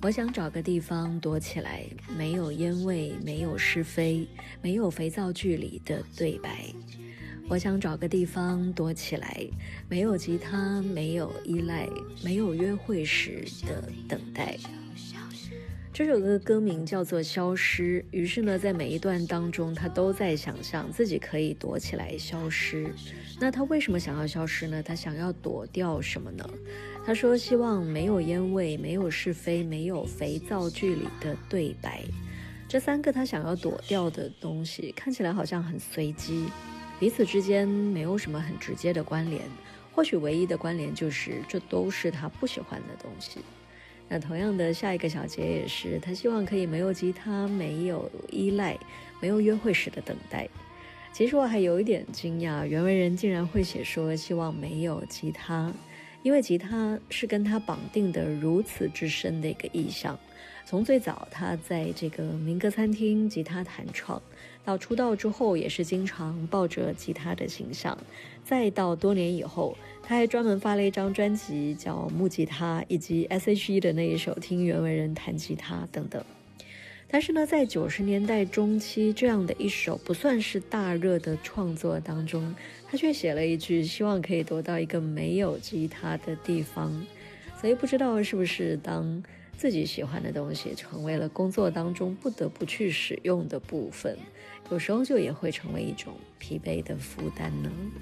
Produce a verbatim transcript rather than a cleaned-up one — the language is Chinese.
我想找个地方躲起来，没有烟味，没有是非，没有肥皂剧里的对白。我想找个地方躲起来，没有吉他，没有依赖，没有约会时的等待。这首歌歌名叫做《消失》，于是呢，在每一段当中，他都在想象自己可以躲起来消失。那他为什么想要消失呢？他想要躲掉什么呢？他说希望没有烟味，没有是非，没有肥皂剧里的对白。这三个他想要躲掉的东西，看起来好像很随机，彼此之间没有什么很直接的关联，或许唯一的关联就是这都是他不喜欢的东西。那同样的，下一个小节也是，他希望可以没有吉他，没有依赖，没有约会时的等待。其实我还有一点惊讶，袁惟仁竟然会写说希望没有吉他，因为吉他是跟他绑定的如此之深的一个意象。从最早他在这个民歌餐厅吉他弹唱，到出道之后也是经常抱着吉他的形象，再到多年以后他还专门发了一张专辑叫木吉他，以及 S H E 的那一首听袁惟仁弹吉他等等。但是呢，在九十年代中期这样的一首不算是大热的创作当中，他却写了一句希望可以躲到一个没有吉他的地方。所以不知道是不是当自己喜欢的东西成为了工作当中不得不去使用的部分，有时候就也会成为一种疲惫的负担呢？